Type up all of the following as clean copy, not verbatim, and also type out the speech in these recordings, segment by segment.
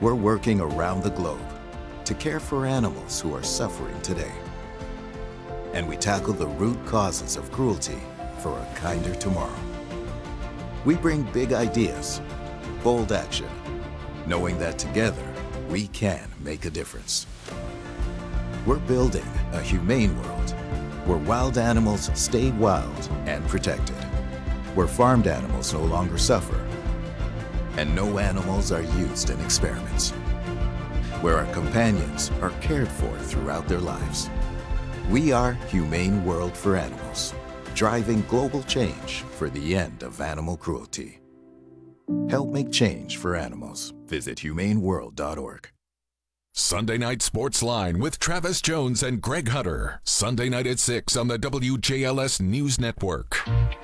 We're working around the globe to care for animals who are suffering today. And we tackle the root causes of cruelty for a kinder tomorrow. We bring big ideas, bold action, knowing that together we can make a difference. We're building a humane world where wild animals stay wild and protected, where farmed animals no longer suffer, and no animals are used in experiments, where our companions are cared for throughout their lives. We are Humane World for Animals, driving global change for the end of animal cruelty. Help make change for animals. Visit humaneworld.org. Sunday Night Sports Line with Travis Jones and Greg Hutter. Sunday night at 6 on the WJLS News Network.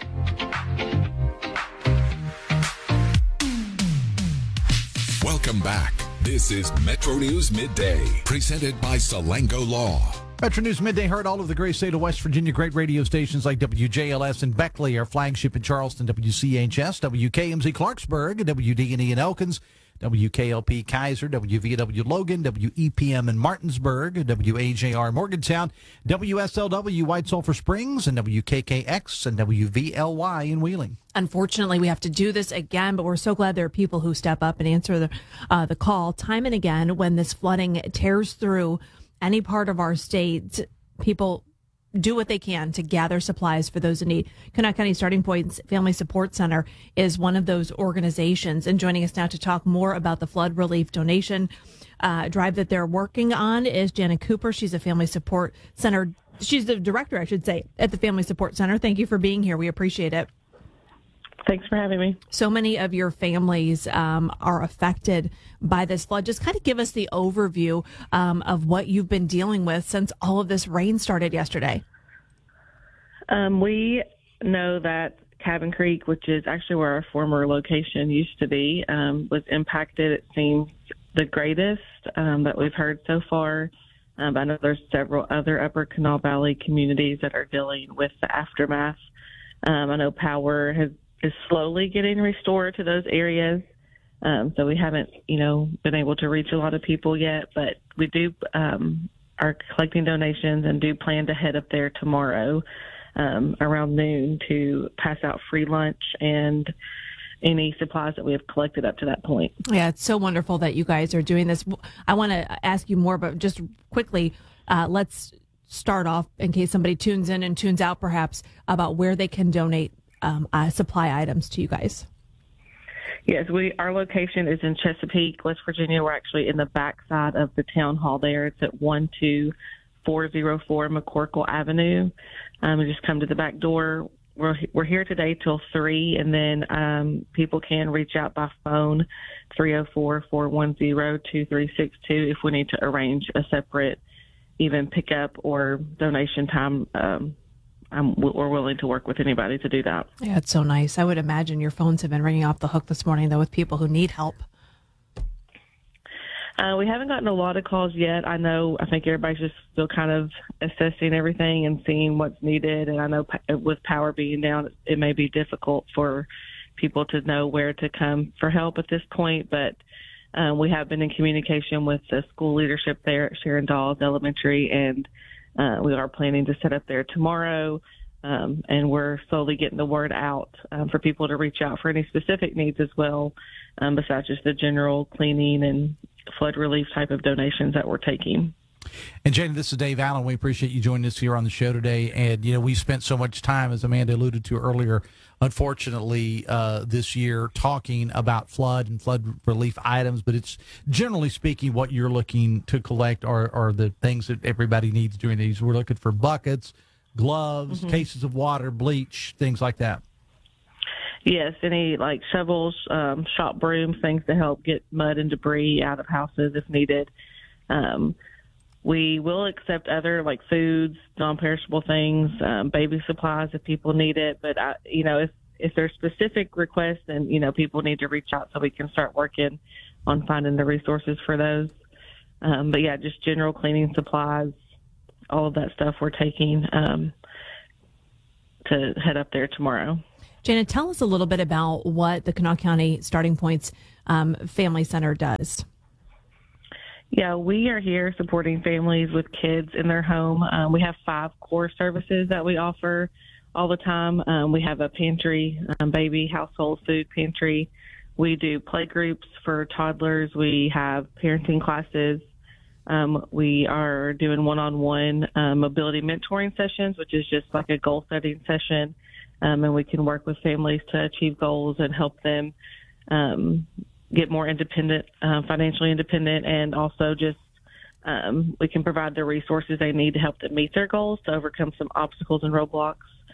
Welcome back. This is Metro News Midday, presented by Salango Law. Metro News Midday heard all over the great state of West Virginia. Great radio stations like WJLS in Beckley, our flagship in Charleston, WCHS, WKMZ Clarksburg, WD&E in Elkins, WKLP Kaiser, WVW Logan, WEPM in Martinsburg, WAJR Morgantown, WSLW White Sulphur Springs, and WKKX and WVLY in Wheeling. Unfortunately, we have to do this again, but we're so glad there are people who step up and answer the call time and again when this flooding tears through any part of our state. People do what they can to gather supplies for those in need. Kanawha County Starting Points Family Support Center is one of those organizations. And joining us now to talk more about the flood relief donation drive that they're working on is Janet Cooper. She's a Family Support Center. She's the director, I should say, at the Family Support Center. Thank you for being here. We appreciate it. Thanks for having me. So many of your families are affected by this flood. Just kind of give us the overview of what you've been dealing with since all of this rain started yesterday. We know that Cabin Creek, which is actually where our former location used to be, was impacted. It seems the greatest that we've heard so far. I know there's several other Upper Kanawha Valley communities that are dealing with the aftermath. I know power is slowly getting restored to those areas. So we haven't, been able to reach a lot of people yet, but we do are collecting donations and do plan to head up there tomorrow around noon to pass out free lunch and any supplies that we have collected up to that point. Yeah, it's so wonderful that you guys are doing this. I want to ask you more, but just quickly, let's start off in case somebody tunes in and tunes out perhaps about where they can donate supply items to you guys. Yes, our location is in Chesapeake, West Virginia. We're actually in the backside of the town hall there. It's at 12404 McCorkle Avenue. You just come to the back door. We're here today till 3, and then people can reach out by phone, 304-410-2362 if we need to arrange a separate even pickup or donation time. We're willing to work with anybody to do that. Yeah, it's so nice. I would imagine your phones have been ringing off the hook this morning, though, with people who need help. We haven't gotten a lot of calls yet. I think everybody's just still kind of assessing everything and seeing what's needed. And I know with power being down, it may be difficult for people to know where to come for help at this point. But we have been in communication with the school leadership there at Sharon Dawes Elementary, and we are planning to set up there tomorrow, and we're slowly getting the word out for people to reach out for any specific needs as well, besides just the general cleaning and flood relief type of donations that we're taking. And Jane, this is Dave Allen. We appreciate you joining us here on the show today. And, we spent so much time, as Amanda alluded to earlier, unfortunately, this year talking about flood and flood relief items. But it's generally speaking, what you're looking to collect are the things that everybody needs during these. We're looking for buckets, gloves, cases of water, bleach, things like that. Yes, any like shovels, shop brooms, things to help get mud and debris out of houses if needed. We will accept other like foods, non-perishable things, baby supplies if people need it. But, if there's specific requests, then, people need to reach out so we can start working on finding the resources for those. But, yeah, just general cleaning supplies, all of that stuff we're taking to head up there tomorrow. Janet, tell us a little bit about what the Kanawha County Starting Points Family Center does. Yeah, we are here supporting families with kids in their home. We have 5 core services that we offer all the time. We have a pantry, baby household food pantry. We do play groups for toddlers. We have parenting classes. We are doing one-on-one mobility mentoring sessions, which is just like a goal-setting session. And we can work with families to achieve goals and help them get more independent, financially independent, and also just we can provide the resources they need to help them meet their goals, to overcome some obstacles and roadblocks.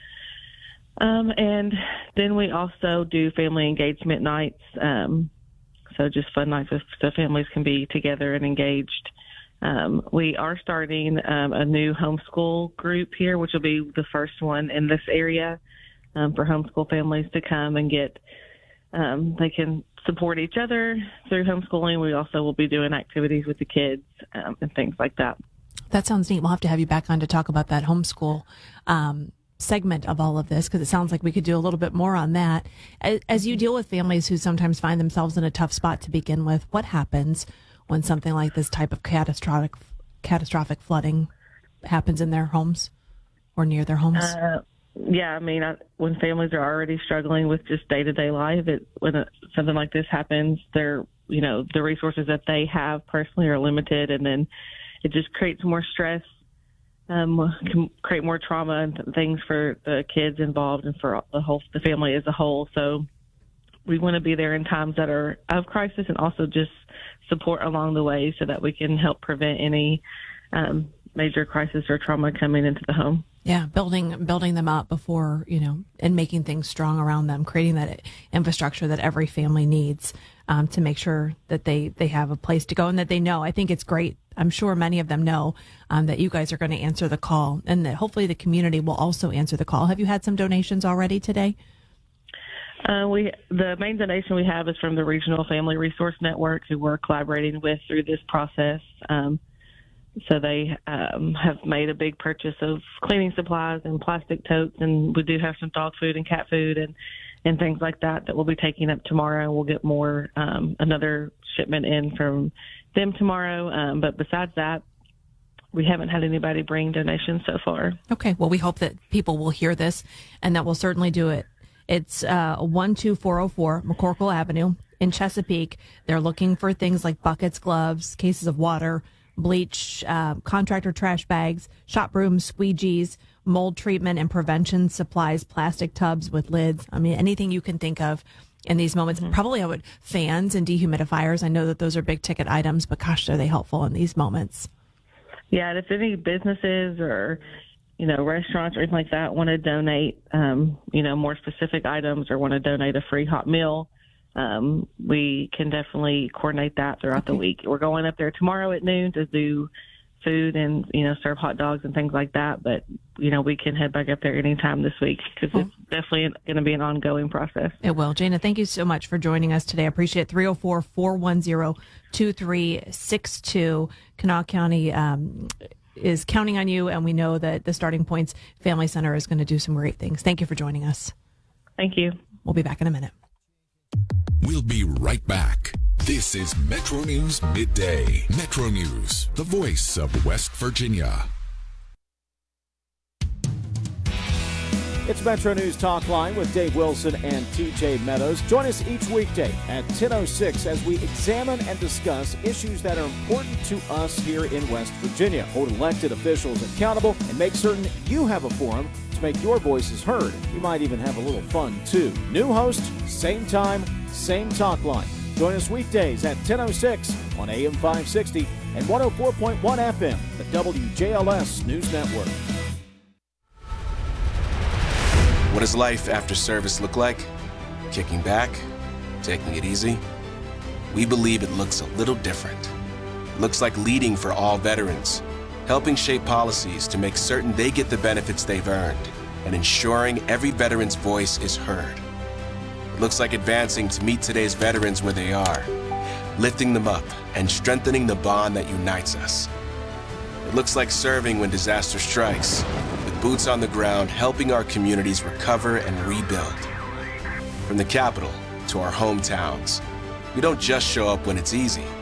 And then we also do family engagement nights, so just fun nights so families can be together and engaged. We are starting a new homeschool group here, which will be the first one in this area for homeschool families to come and get. They can support each other through homeschooling. We also will be doing activities with the kids and things like that. That sounds neat. We'll have to have you back on to talk about that homeschool segment of all of this, because it sounds like we could do a little bit more on that. As you deal with families who sometimes find themselves in a tough spot to begin with, what happens when something like this type of catastrophic flooding happens in their homes or near their homes? Yeah, I mean, when families are already struggling with just day-to-day life, when something like this happens, the resources that they have personally are limited, and then it just creates more stress, can create more trauma and things for the kids involved and for the family as a whole. So we want to be there in times that are of crisis, and also just support along the way so that we can help prevent any major crisis or trauma coming into the home. Yeah, building them up before, and making things strong around them, creating that infrastructure that every family needs to make sure that they have a place to go and that they know. I think it's great. I'm sure many of them know that you guys are going to answer the call, and that hopefully the community will also answer the call. Have you had some donations already today? The main donation we have is from the Regional Family Resource Network, who we're collaborating with through this process. So they have made a big purchase of cleaning supplies and plastic totes, and we do have some dog food and cat food and things like that we'll be taking up tomorrow. We'll get more, another shipment in from them tomorrow. But besides that, we haven't had anybody bring donations so far. Okay. Well, we hope that people will hear this, and that we'll certainly do it. It's 12404 McCorkle Avenue in Chesapeake. They're looking for things like buckets, gloves, cases of water, bleach, contractor trash bags, shop brooms, squeegees, mold treatment and prevention supplies, plastic tubs with lids. I mean, anything you can think of in these moments. Mm-hmm. Probably fans and dehumidifiers. I know that those are big ticket items, but gosh, are they helpful in these moments? Yeah, and if any businesses or restaurants or anything like that want to donate, more specific items, or want to donate a free hot meal, we can definitely coordinate that throughout the week. We're going up there tomorrow at noon to do food and, serve hot dogs and things like that. But, we can head back up there anytime this week, because it's definitely going to be an ongoing process. It will. Jana, thank you so much for joining us today. I appreciate it. 304-410-2362. Kanawha County is counting on you, and we know that the Starting Points Family Center is going to do some great things. Thank you for joining us. Thank you. We'll be back in a minute. We'll be right back. This is Metro News Midday. Metro News, the voice of West Virginia. It's Metro News Talk Line with Dave Wilson and TJ Meadows. Join us each weekday at 10:06 as we examine and discuss issues that are important to us here in West Virginia. Hold elected officials accountable and make certain you have a forum to make your voices heard. We might even have a little fun, too. New host, same time, same talk line. Join us weekdays at 10:06 on AM 560 and 104.1 FM, the WJLS News Network. What does life after service look like? Kicking back? Taking it easy? We believe it looks a little different. It looks like leading for all veterans, helping shape policies to make certain they get the benefits they've earned, and ensuring every veteran's voice is heard. It looks like advancing to meet today's veterans where they are, lifting them up and strengthening the bond that unites us. It looks like serving when disaster strikes, with boots on the ground helping our communities recover and rebuild. From the Capitol to our hometowns, we don't just show up when it's easy.